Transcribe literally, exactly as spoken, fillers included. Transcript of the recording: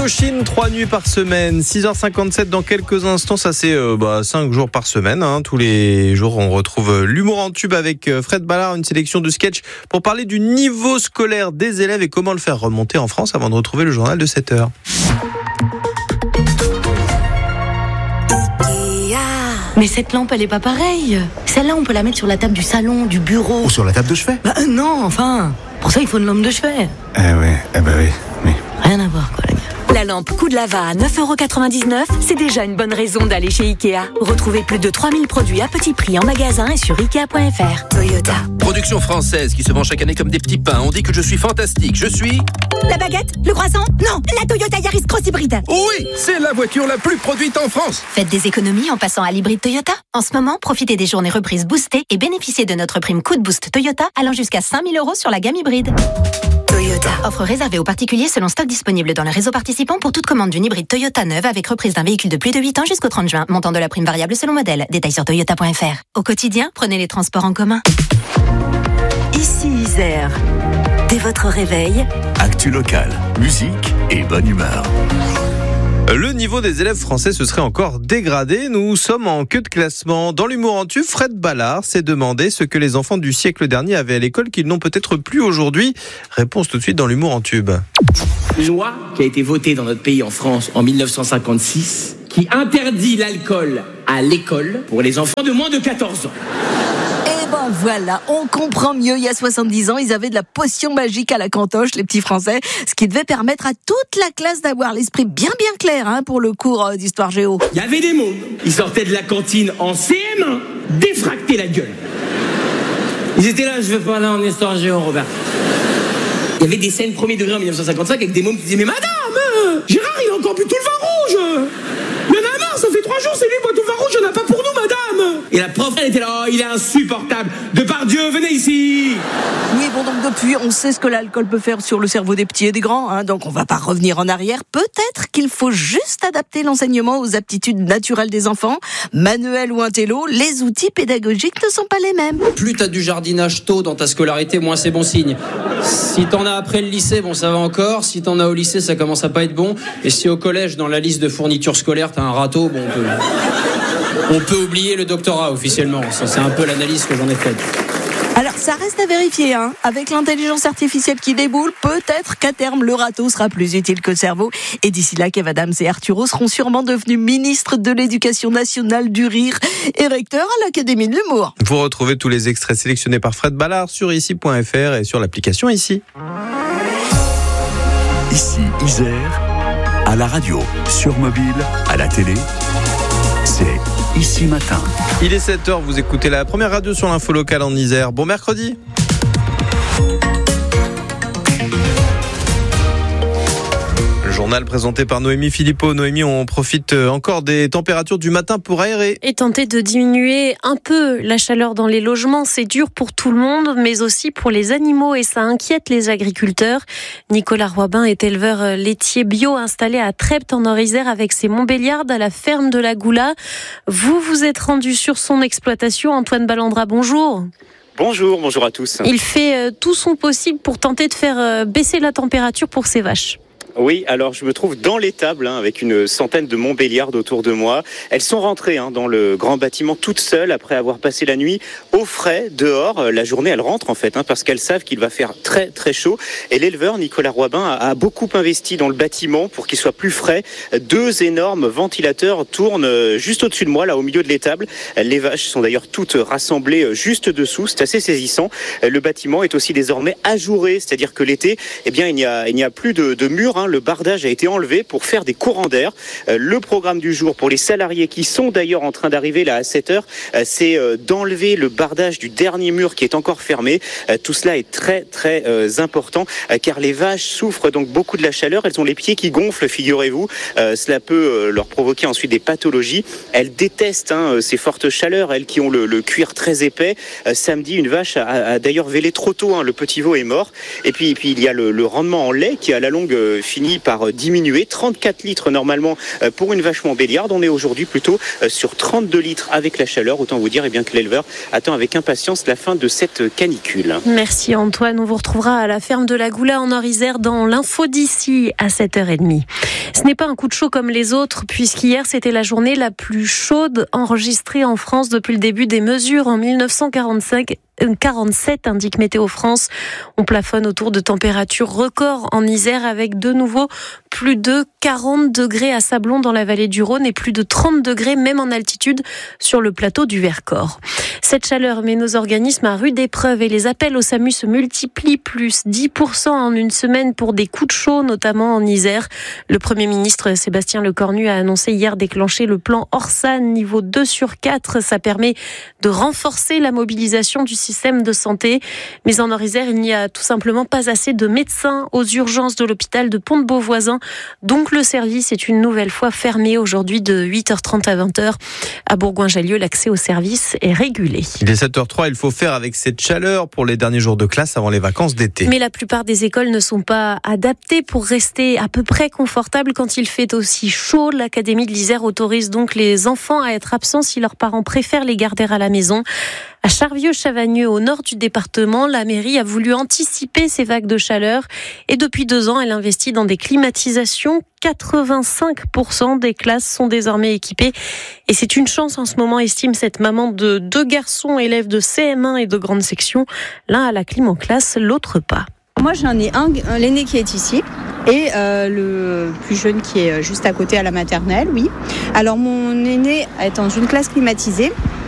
Indochine, trois nuits par semaine, six heures cinquante-sept dans quelques instants, ça c'est euh, bah, cinq jours par semaine. Hein. Tous les jours, on retrouve l'humour en tube avec Fred Ballard, une sélection de sketchs pour parler du niveau scolaire des élèves et comment le faire remonter en France avant de retrouver le journal de sept heures. Mais cette lampe, elle est pas pareille. Celle-là, on peut la mettre sur la table du salon, du bureau. Ou sur la table de chevet. Bah euh, non, enfin. Pour ça, il faut une lampe de chevet. Eh ouais, eh bah oui, oui. Rien à voir, quoi, les gars. La lampe Coup de Lava à neuf euros quatre-vingt-dix-neuf, c'est déjà une bonne raison d'aller chez Ikea. Retrouvez plus de trois mille produits à petit prix en magasin et sur ikea point f r. Toyota. Production française qui se vend chaque année comme des petits pains. On dit que je suis fantastique. Je suis... La baguette? Le croissant? Non, la Toyota Yaris Cross Hybride. Oui, c'est la voiture la plus produite en France. Faites des économies en passant à l'hybride Toyota. En ce moment, profitez des journées reprises boostées et bénéficiez de notre prime Coup de Boost Toyota allant jusqu'à cinq mille euros sur la gamme hybride. Toyota. Offre réservée aux particuliers selon stock disponible dans le réseau participant pour toute commande d'une hybride Toyota neuve avec reprise d'un véhicule de plus de huit ans jusqu'au trente juin. Montant de la prime variable selon modèle. Détails sur toyota point f r. Au quotidien, prenez les transports en commun. Ici Isère. Dès votre réveil, actu locale, musique et bonne humeur. Le niveau des élèves français se serait encore dégradé. Nous sommes en queue de classement. Dans l'humour en tube, Fred Ballard s'est demandé ce que les enfants du siècle dernier avaient à l'école qu'ils n'ont peut-être plus aujourd'hui. Réponse tout de suite dans l'humour en tube. Une loi qui a été votée dans notre pays en France en dix-neuf cent cinquante-six qui interdit l'alcool à l'école pour les enfants de moins de quatorze ans. Et ben voilà, on comprend mieux. Il y a soixante-dix ans, ils avaient de la potion magique à la cantoche, les petits Français, ce qui devait permettre à toute la classe d'avoir l'esprit bien bien clair hein, pour le cours d'histoire géo. Il y avait des mômes, ils sortaient de la cantine en C M un, défractés la gueule. Ils étaient là, je veux pas aller en histoire géo, Robert. Il y avait des scènes premier degré en dix-neuf cent cinquante-cinq avec des mômes qui disaient « Mais madame, euh, Gérard, il a encore bu tout le vin rouge. Il y en a marre, ça fait trois jours, c'est lui, boit tout le vin rouge, il n'y en a pas pour nous, madame. » Et la prof, elle était là « Oh, il est insupportable. Depardieu, venez ici. » Oui, bon, donc depuis, on sait ce que l'alcool peut faire sur le cerveau des petits et des grands, hein, donc on va pas revenir en arrière. Peut-être qu'il faut juste adapter l'enseignement aux aptitudes naturelles des enfants. Manuel ou intello, les outils pédagogiques ne sont pas les mêmes. Plus t'as du jardinage tôt dans ta scolarité, moins c'est bon signe. Si t'en as après le lycée, bon ça va encore. Si t'en as au lycée, ça commence à pas être bon. Et si au collège, dans la liste de fournitures scolaires, t'as un râteau, bon, on peut, on peut oublier le doctorat officiellement. Ça, c'est un peu l'analyse que j'en ai faite. Alors, ça reste à vérifier, hein. Avec l'intelligence artificielle qui déboule, peut-être qu'à terme, le râteau sera plus utile que le cerveau. Et d'ici là, Kev Adams et Arturo seront sûrement devenus ministres de l'Éducation nationale du rire et recteurs à l'Académie de l'humour. Vous retrouvez tous les extraits sélectionnés par Fred Ballard sur ici point f r et sur l'application Ici. Ici, Isère, à la radio, sur mobile, à la télé, c'est Ici Matin. Il est sept heures, vous écoutez la première radio sur l'info locale en Isère. Bon mercredi. Journal présenté par Noémie Philippot. Noémie, on profite encore des températures du matin pour aérer. Et tenter de diminuer un peu la chaleur dans les logements, c'est dur pour tout le monde, mais aussi pour les animaux et ça inquiète les agriculteurs. Nicolas Roibin est éleveur laitier bio installé à Trepte en Nord-Isère avec ses Montbéliardes à la ferme de la Goula. Vous vous êtes rendu sur son exploitation. Antoine Ballandra, bonjour. Bonjour, bonjour à tous. Il fait tout son possible pour tenter de faire baisser la température pour ses vaches. Oui, alors je me trouve dans l'étable hein, avec une centaine de Montbéliardes autour de moi. Elles sont rentrées hein, dans le grand bâtiment toutes seules après avoir passé la nuit au frais dehors. La journée, elles rentrent en fait hein, parce qu'elles savent qu'il va faire très très chaud. Et l'éleveur Nicolas Roibin a, a beaucoup investi dans le bâtiment pour qu'il soit plus frais. Deux énormes ventilateurs tournent juste au-dessus de moi, là au milieu de l'étable. Les vaches sont d'ailleurs toutes rassemblées juste dessous. C'est assez saisissant. Le bâtiment est aussi désormais ajouré, c'est-à-dire que l'été, eh bien il n'y a, il n'y a plus de, de murs. Hein. Le bardage a été enlevé pour faire des courants d'air. Le programme du jour pour les salariés qui sont d'ailleurs en train d'arriver là à sept heures, c'est d'enlever le bardage du dernier mur qui est encore fermé. Tout cela est très très important car les vaches souffrent donc beaucoup de la chaleur. Elles ont les pieds qui gonflent, figurez-vous. Cela peut leur provoquer ensuite des pathologies. Elles détestent hein, ces fortes chaleurs, elles qui ont le, le cuir très épais. Samedi, une vache a, a d'ailleurs vélé trop tôt. Hein, le petit veau est mort. Et puis, et puis il y a le, le rendement en lait qui à la longue finit par diminuer. trente-quatre litres normalement pour une vache Montbéliarde. On est aujourd'hui plutôt sur trente-deux litres avec la chaleur. Autant vous dire eh bien, que l'éleveur attend avec impatience la fin de cette canicule. Merci Antoine. On vous retrouvera à la ferme de la Goula en Nord-Isère dans l'info d'ici à sept heures trente. Ce n'est pas un coup de chaud comme les autres, puisqu'hier c'était la journée la plus chaude enregistrée en France depuis le début des mesures en mille neuf cent quarante-cinq. quarante-sept, indique Météo France. On plafonne autour de températures records en Isère avec de nouveau plus de quarante degrés à Sablons dans la vallée du Rhône et plus de trente degrés même en altitude sur le plateau du Vercors. Cette chaleur met nos organismes à rude épreuve et les appels au SAMU se multiplient, plus dix pour cent en une semaine pour des coups de chaud, notamment en Isère. Le Premier ministre Sébastien Lecornu a annoncé hier déclencher le plan Orsan niveau deux sur quatre. Ça permet de renforcer la mobilisation du système de santé. Mais en Nord-Isère, il n'y a tout simplement pas assez de médecins aux urgences de l'hôpital de Pont-de-Beauvoisin. Donc le service est une nouvelle fois fermé aujourd'hui de huit heures trente à vingt heures. À Bourgoin-Jallieu, l'accès au service est régulé. Il est sept heures zéro trois, il faut faire avec cette chaleur pour les derniers jours de classe avant les vacances d'été. Mais la plupart des écoles ne sont pas adaptées pour rester à peu près confortables quand il fait aussi chaud. L'Académie de l'Isère autorise donc les enfants à être absents si leurs parents préfèrent les garder à la maison. À Charvieux-Chavagneux, au nord du département, la mairie a voulu anticiper ces vagues de chaleur et depuis deux ans, elle investit dans des climatisations. quatre-vingt-cinq pour cent des classes sont désormais équipées et c'est une chance en ce moment, estime cette maman de deux garçons élèves de C M un et de grande section. L'un a la clim en classe, l'autre pas. Moi j'en ai un, l'aîné qui est ici et euh, le plus jeune qui est juste à côté à la maternelle, oui. Alors mon aîné est dans une classe climatisée